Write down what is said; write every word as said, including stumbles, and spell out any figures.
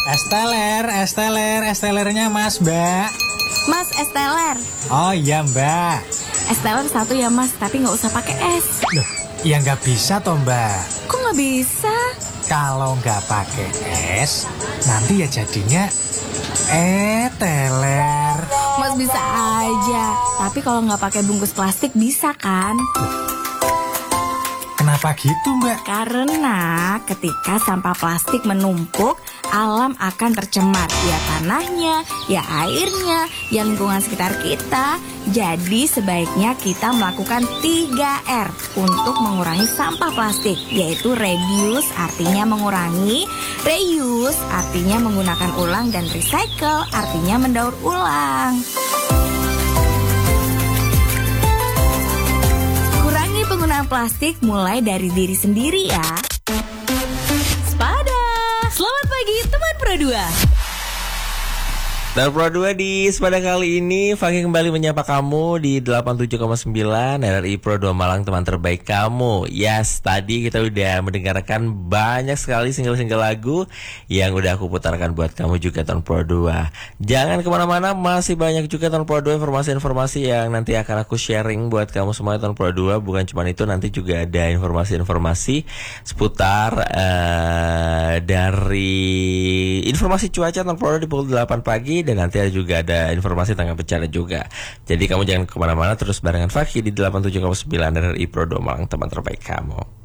Esteler, esteler, estelernya Mas, Mbak. Mas, esteler. Oh iya, Mbak. Esteler satu ya, Mas, tapi nggak usah pakai es. Loh, ya nggak bisa toh, Mbak. Kok nggak bisa? Kalau nggak pakai es, nanti ya jadinya eteler. Mas bisa aja, tapi kalau nggak pakai bungkus plastik bisa kan? Kenapa gitu, Mbak? Karena ketika sampah plastik menumpuk, alam akan tercemar. Ya tanahnya, ya airnya, ya lingkungan sekitar kita. Jadi sebaiknya kita melakukan tiga R untuk mengurangi sampah plastik, yaitu reduce artinya mengurangi, reuse artinya menggunakan ulang, dan recycle artinya mendaur ulang. Kurangi penggunaan plastik mulai dari diri sendiri ya. Sepada, selamat pagi teman Pro dua. Dan Pro dua di Sepada kali ini Fakih kembali menyapa kamu di delapan puluh tujuh koma sembilan R R I Pro dua Malang, teman terbaik kamu. Yes, tadi kita udah mendengarkan banyak sekali single-single lagu yang udah aku putarkan buat kamu juga tahun Pro dua. Jangan kemana-mana, masih banyak juga tahun Pro dua informasi-informasi yang nanti akan aku sharing buat kamu semua tahun Pro dua. Bukan cuma itu, nanti juga ada informasi-informasi seputar uh, dari informasi cuaca tahun Pro dua di pukul delapan pagi. Dan nanti juga ada informasi tentang bencana juga. Jadi kamu jangan kemana-mana, terus barengan Fakih di delapan puluh tujuh koma sembilan R R I Pro dua Malang, teman terbaik kamu.